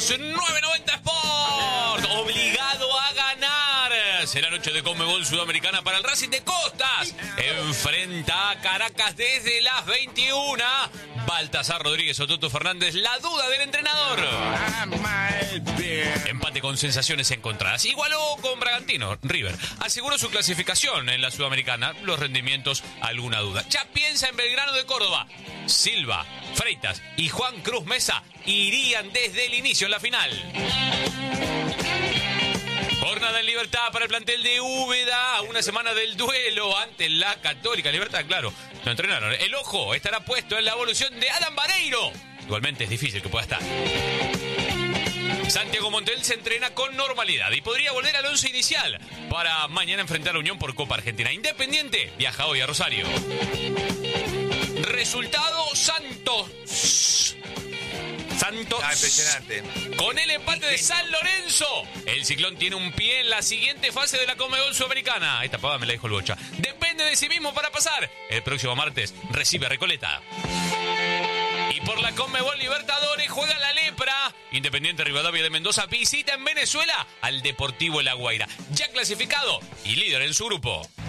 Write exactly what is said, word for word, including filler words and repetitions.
Somos nueve noventa Sport, obligado a ganar. Será noche de Conmebol Sudamericana para el Racing de Costas. Enfrenta a Caracas desde las veintiuna. Baltasar Rodríguez o Toto Fernández, la duda del entrenador. Empate con sensaciones encontradas. Igualó con Bragantino. River aseguró su clasificación en la Sudamericana. Los rendimientos, alguna duda. Ya piensa en Belgrano de Córdoba. Silva, Freitas y Juan Cruz Mesa irían desde el inicio en la final. Jornada en Libertad para el plantel de Úbeda, a una semana del duelo ante la Católica. Libertad, claro, no entrenaron. El ojo estará puesto en la evolución de Adam Vareiro. Igualmente es difícil que pueda estar. Santiago Montiel se entrena con normalidad y podría volver al once inicial para mañana enfrentar a Unión por Copa Argentina. Independiente viaja hoy a Rosario. Resultado: Santos. Santos. Ah, impresionante. Con el empate de San Lorenzo, el Ciclón tiene un pie en la siguiente fase de la Conmebol Sudamericana. Esta pava me la dijo el Bocha. Depende de sí mismo para pasar. El próximo martes recibe a Recoleta. Y por la Conmebol Libertadores juega la Lepra. Independiente Rivadavia de Mendoza visita en Venezuela al Deportivo La Guaira, ya clasificado y líder en su grupo.